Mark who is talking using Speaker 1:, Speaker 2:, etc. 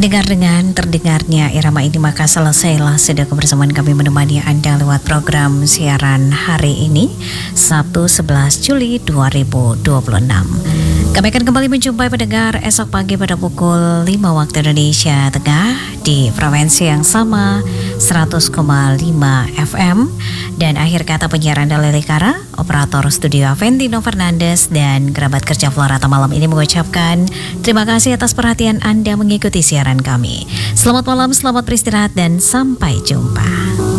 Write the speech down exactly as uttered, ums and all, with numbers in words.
Speaker 1: Pendengar, dengan terdengarnya irama ini maka selesailah sudah kebersamaan kami menemani Anda lewat program siaran hari ini Sabtu sebelas Juli dua ribu dua puluh enam. Kami akan kembali menjumpai pendengar esok pagi pada pukul lima waktu Indonesia Tengah di frekuensi yang sama seratus koma lima F M. Dan akhir kata penyiaran Lili Kara, operator studio Aventino Fernandes, dan kerabat kerja Florata malam ini mengucapkan terima kasih atas perhatian Anda mengikuti siaran kami. Selamat malam, selamat beristirahat, dan sampai jumpa.